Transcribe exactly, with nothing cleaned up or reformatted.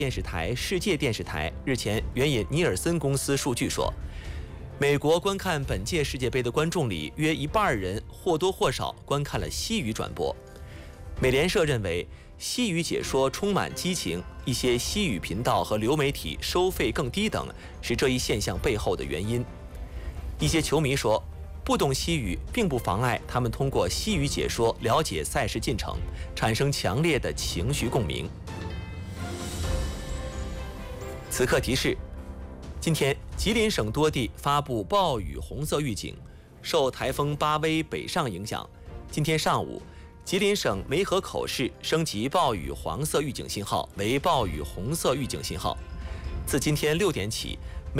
电视台世界电视台日前援引尼尔森公司数据说，美国观看本届世界杯的观众里，约一半人或多或少观看了西语转播。美联社认为，西语解说充满激情，一些西语频道和流媒体收费更低等，是这一现象背后的原因。一些球迷说，不懂西语并不妨碍他们通过西语解说了解赛事进程，产生强烈的情绪共鸣。此刻提示：今天吉林省多地发布暴雨红色预警，受台风巴威北上影响，今天上午，吉林省梅河口市升级暴雨黄色预警信号为暴雨红色预警信号。自今天六点起，